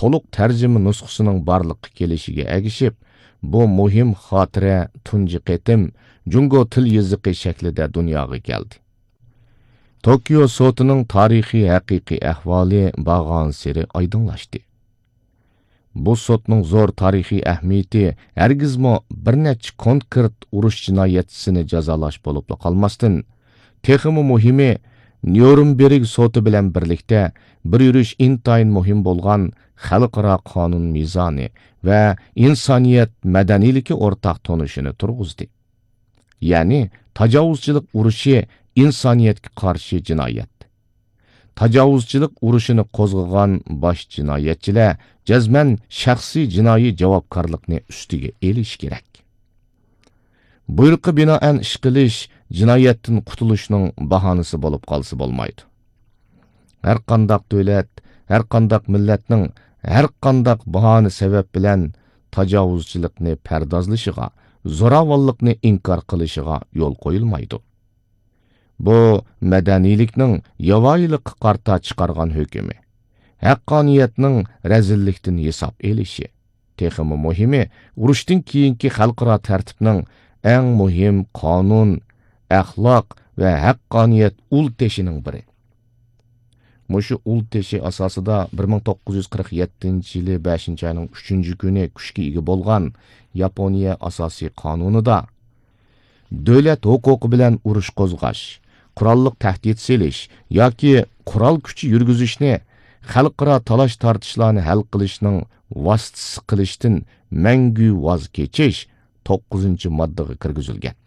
to'liq tarjima nusxasining barliqqa kelishiga ergishib, bu muhim xotira tunji qitim Jungo til yoziqi shaklida dunyoga keldi. Tokio sotining tarixiy haqiqiy ahvoli bag'on siri oydinlashdi. Bu sotning zo'r tarixiy ahamiyati hargizmo bir necha konkret urush jinoyatchisini jazolash bo'lib qolmasdan, texmi muhimi Nürnberg soti bilan birlikda bir yurish intayin muhim bo'lgan xalqaro qonun mizoni va insoniyat madaniyligi o'rtaq tonishini turg'izdi. Ya'ni tajovuzchilik urushi insoniyatga qarshi jinoyat. Tajovuzchilik urushini qo'zg'agan bosh jinoyatchilar jazman shaxsiy jinoiy javobgarlikni ustiga elish kerak. Buyruqqa binoan ish qilish jinoyatdan qutulishning bahonasi bo'lib qolsa bo'lmaydi. Har qanday davlat, har qanday millatning har qanday bahona sabab bilan tajovuzchilikni pardozlashiga, zo'ravonlikni inkor qilishiga yo'l qo'yilmaydi. Bu madaniylikning yovvoyilikqa qarta chiqargan hukmi, haqqoniyatning razillikdan hisob elishi, texmi muhimi urushdan keyingi xalqaro tartibning eng muhim qonun, axloq va haqqoniyat ulteshining biri. Mushu ulteshi asosida 1947-yili 5-oyning 3-kuni kuchga ega bo'lgan Yaponiya asosiy qonunida davlat huquqi bilan urush qo'zg'ash, qurolliq tahdid selish yoki qurol kuchi yurgizishni xalqaro talash tortishlarni hal qilishning vositasi qilishdan mangu voz kechish 9-moddaga kirgizilgan.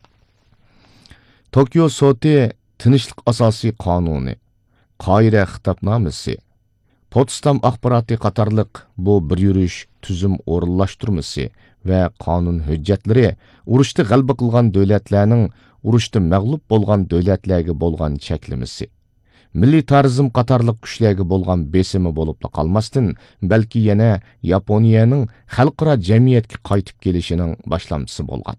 Tokio soti tinchlik asosiy qonuni, qoida xitobnomasi, Potsdam axboroti qatorliq bu bir yurish tuzum o'rinlashtirmasi va qonun hujjatlari urushda g'alaba qilgan davlatlarning urushda mag'lub bo'lgan davlatlarga bo'lgan cheklimasi, militarizm qatorliq kuchlarga bo'lgan besimi bo'lib qolmasdan, balki yana Yaponiyaning xalqaro jamiyatga qaytib kelishining boshlamchisi bo'lgan.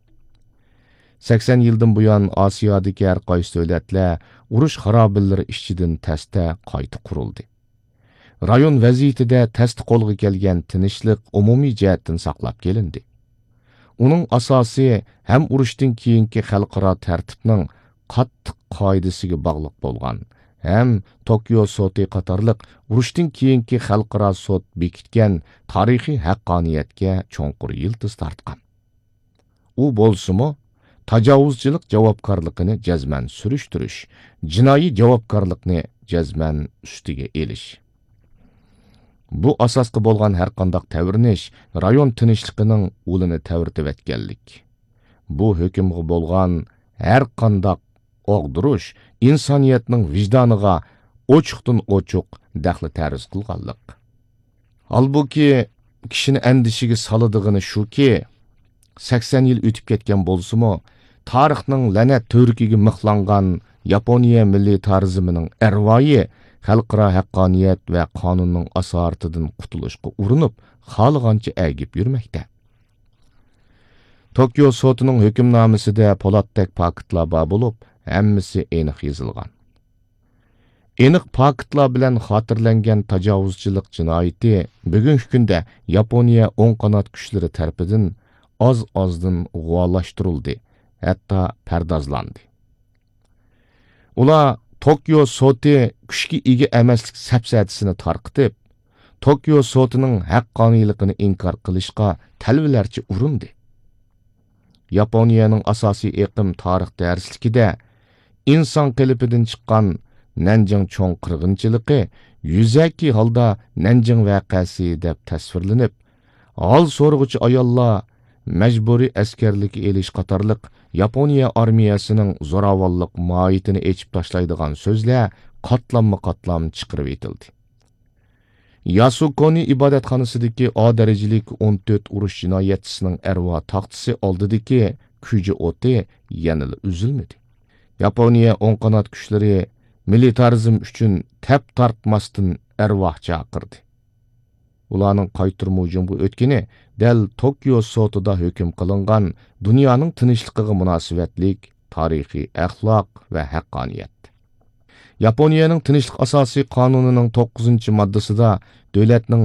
80 yildan buyon Osiyodagi har qaysi davlatlar urush xarobillari ichidan tasta qayta qurildi. Rayon vaziyatida tasti qo'lga kelgan tinchlik umumiy jihatdan saqlab kelindi. Uning asosi ham urushdan keyingi xalqaro tartibning qattiq qoidasiga bog'liq bo'lgan, ham Tokio soti qatorliq urushdan keyingi xalqaro sot bekitgan tarixiy haqqoniyatga cho'nqur yildiz tortgan. U bo'lsa-mu tajovuzchilik javobgarligini jazman surishtirish, jinoiy javobgarlikni jazman ustiga elish. Bu asosga bo'lgan har qanday tavrinish rayon tinchligining ulini tavritib etganlik. Bu hukmga bo'lgan har qanday og'dirish insoniyatning vijdoniga ochiqdan ochiq daxli tarz qilganlik. Halbuki kishini andishiga solidig'ini shuki, 80 yil o'tib ketgan bo'lsa-mu, tarixning la'nat to'rikiga mixlangan Yaponiya milliy tarzimining arvoyi xalqaro haqqoniyat va qonunning asoratidan qutulishga urinib, xohlagancha agib yurmoqda. Tokio sotining hukmnomasida po'latdek paktlar bor bo'lib, hammasi aniq yozilgan. Aniq paktlar bilan xotirlangan tajovuzchilik jinoyati bugungi kunda Yaponiya o'ng qanot kuchlari tarafidan oz-ozdan g'uvollashtirildi, hatto pardozlandi. Ular Tokio soti kuchga ega emaslik safsatisini tarqitib, Tokio sotining haqqoniyligini inkor qilishga talvilarcha urindi. Yaponiyaning asosiy iqlim tarix darsligida inson qilipidan chiqqan Nanjing cho'ng qirg'inchiligi yuzaki holda Nanjing voqeasi deb tasvirlanib, hol so'rg'uchi ayollar majburiy askarlikka elish qatorliq Yaponiya armiyasining zo'ravonlik mohiyatini echib tashlaydigan so'zlar qatlamma-qatlam chiqarib etildi. Yasukoni ibodatxonasidagi A darajalik 14 urush jinoyatchisining arvo taxtisi oldidagi kuji o'ti yanada uzilmadi. Yaponiya o'ng qanot kuchlari militarizm uchun tap tortmasdan arvoh chaqirdi. Ularning qaytirma hujumga o'tgani dal Tokio sotida hukm qilingan dunyoning tinchligiga munosabatlik tarixiy axloq va haqqoniyat. Yaponiyaning tinchlik asosiy qonunining 9-moddasida davlatning